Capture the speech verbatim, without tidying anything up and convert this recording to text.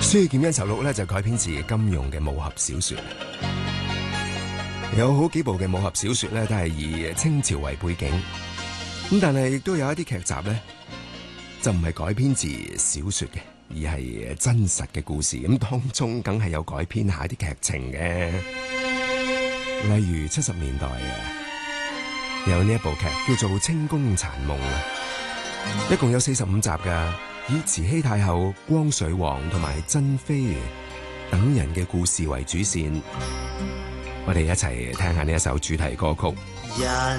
《書劍恩仇錄》咧就改編自金庸嘅武俠小說，有好幾部嘅武俠小說咧都係以清朝為背景，咁但係亦都有一啲劇集咧就唔係改編自小說嘅，而係真實嘅故事，咁當中梗係有改編下啲劇情嘅，例如七十年代嘅有呢一部劇叫做《清宮殘夢》啊，一共有四十五集噶。以慈禧太后、光緒皇同埋珍妃等人嘅故事為主線，我哋一齊聽下呢一首主題歌曲。